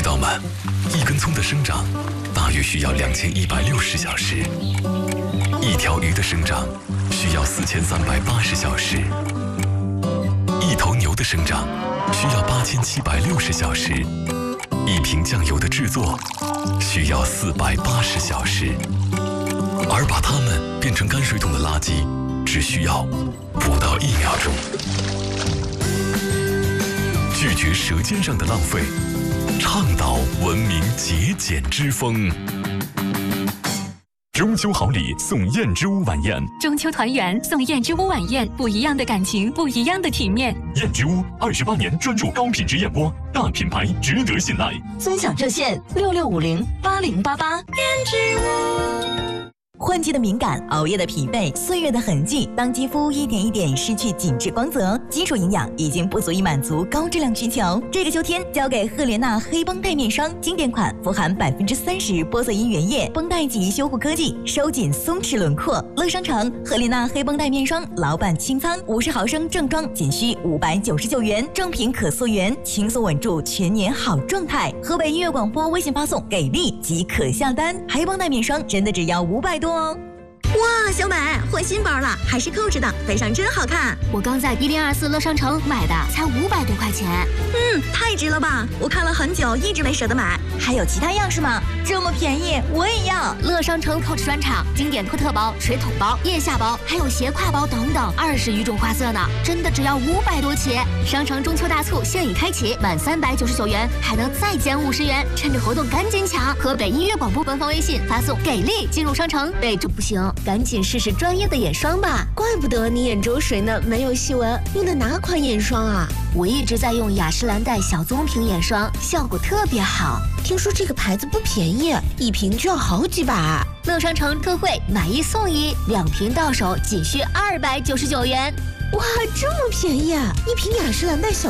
道吗？一根葱的生长大约需要2160小时，一条鱼的生长需要4380小时，一头牛的生长需要8760小时，一瓶酱油的制作需要480小时，而把它们变成泔水桶的垃圾只需要不到1秒钟。拒绝舌尖上的浪费，倡导文明节俭之风。中秋好礼送燕之屋晚宴， 中秋团圆送燕之屋晚宴，不一样的感情，不一样的体面。 燕之屋28年专注高品质燕窝，大品牌值得信赖。 尊享热线66508088。燕之屋。换季的敏感，熬夜的疲惫，岁月的痕迹，当肌肤一点一点失去紧致光泽，基础营养已经不足以满足高质量需求。这个秋天，交给赫莲娜黑绷带面霜，经典款，富含30%玻色因原液，绷带级修护科技，收紧松弛轮廓。乐商城赫莲娜黑绷带面霜，老板清仓，50毫升正装仅需599元，正品可溯源，轻松稳住全年好状态。河北音乐广播微信发送给力即可下单，黑绷带面霜真的只要500多哦。 哇，小美换新包了，还是扣着的，背上真好看。 我刚在1024乐商城买的，才500多块钱。 太值了吧！我看了很久，一直没舍得买。 还有其他样式吗？这么便宜，我也要。 乐商城Coach专场，经典托特包、水桶包、腋下包，还有斜挎包等等，20余种花色呢，真的只要500多起。商城中秋大促现已开启，满399元还能再减50元，趁着活动赶紧抢！河北音乐广播官方微信发送给力进入商城，备注不行，赶紧试试专业的眼霜吧。 怪不得你眼周水呢，没有细纹，用的哪款眼霜啊？ 我一直在用雅诗兰黛小棕瓶眼霜，效果特别好。 听说这个牌子不便宜，一瓶就要好几百。 乐商城特惠买1送1，2瓶到手仅需299元。 哇，这么便宜啊！一瓶雅诗兰黛小